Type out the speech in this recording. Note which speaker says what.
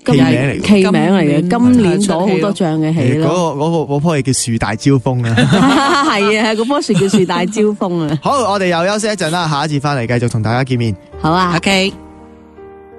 Speaker 1: 名嚟，
Speaker 2: 戲名嚟嘅，今年攞好多獎嘅戲咯。
Speaker 1: 嗰棵嘢叫樹大招風啊，
Speaker 2: 係啊，嗰棵樹叫樹大招風啊。
Speaker 1: 好，我哋又休息一陣啦，下一次翻嚟繼續同大家見面。
Speaker 2: 好啊
Speaker 3: ，OK。